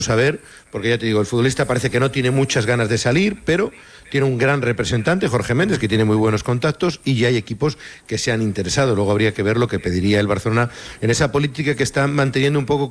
a ver, porque ya te digo, el futbolista parece que no tiene muchas ganas de salir, pero tiene un gran representante, Jorge Méndez, que tiene muy buenos contactos, y ya hay equipos que se han interesado. Luego habría que ver lo que pediría el Barcelona en esa política que está manteniendo un poco